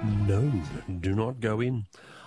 No, do not go in.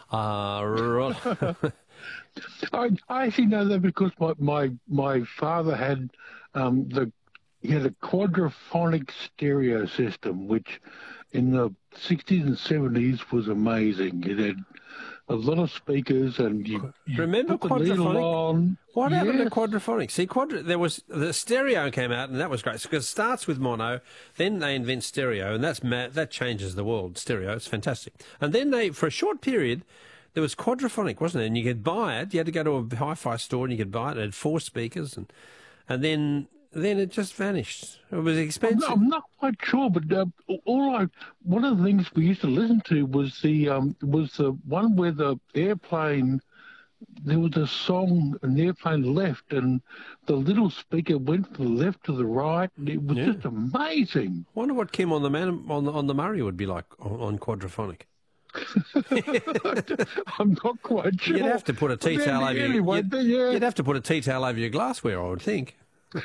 I actually know that because my father had he had a quadraphonic stereo system, which in the 60s and 70s was amazing. It had a lot of speakers, and you Remember put the needle quadraphonic? on. What happened to Yes. quadraphonic? See, there was the stereo came out, and that was great because it starts with mono. Then they invent stereo, and that changes the world. Stereo, it's fantastic. And then for a short period, there was quadraphonic, wasn't it? And you could buy it. You had to go to a hi-fi store and you could buy it. It had 4 speakers, and then it just vanished. It was expensive. I'm not quite sure, but one of the things we used to listen to was the one where the airplane. There was a song, and the airplane left, and the little speaker went from the left to the right, and it was just amazing. Wonder what Kim on the Murray would be like on quadraphonic. I'm not quite sure. You'd have to put a tea towel over you'd have to put a tea towel over your glassware, I would think.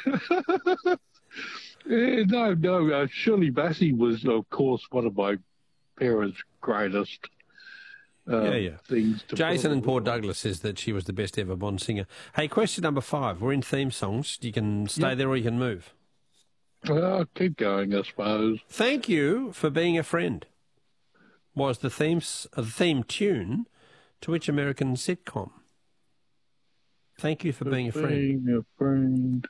No. Shirley Bassey was, of course, one of my parents' greatest things. Jason in Port Douglas says that she was the best ever Bond singer. Hey, question number 5. We're in theme songs. You can stay there or you can move. Well, keep going, I suppose. Thank You for Being a Friend was the theme tune to which American sitcom? Thank You for Being a Friend. Being a friend.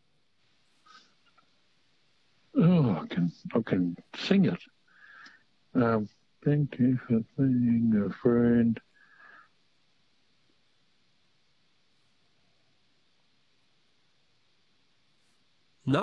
Oh, I can sing it. Thank you for being a friend. No.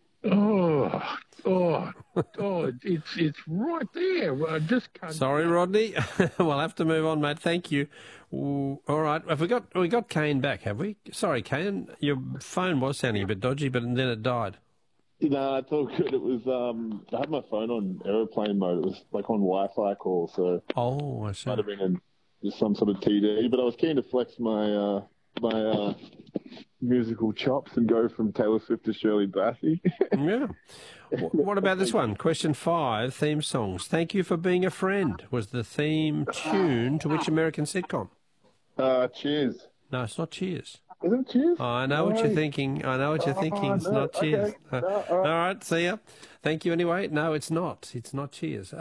It's right there. I just can't. Sorry, Rodney. We'll have to move on, mate. Thank you. Ooh, all right. Have we got Kane back, have we? Sorry, Kane. Your phone was sounding a bit dodgy, but then it died. No, it's all good. It was I had my phone on aeroplane mode. It was like on Wi-Fi call, so I see. Might have been just some sort of TD. But I was keen to flex my musical chops and go from Taylor Swift to Shirley Bassey. Yeah. What about this one? Question 5, theme songs. Thank You for Being a Friend was the theme tune to which American sitcom? Cheers. No, it's not Cheers. Isn't it Cheers? I know what you're thinking. It's not Cheers. Okay. All right, see ya. Thank you anyway. No, it's not. It's not Cheers.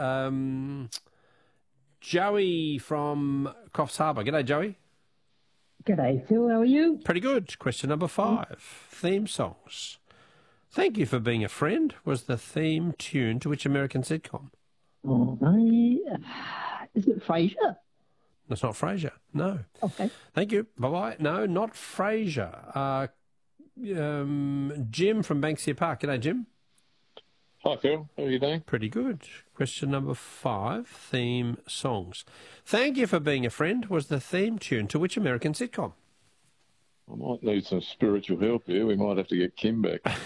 Joey from Coffs Harbour. G'day, Joey. G'day, Phil. How are you? Pretty good. Question number 5. Theme songs. Thank You for Being a Friend was the theme tune to which American sitcom? Is it Frasier? That's not Frasier. No. Okay. Thank you. Bye-bye. No, not Frasier. Jim from Banksia Park. G'day, Jim. Hi, Phil. How are you doing? Pretty good. Question number 5, theme songs. Thank You for Being a Friend was the theme tune to which American sitcom? I might need some spiritual help here. We might have to get Kim back.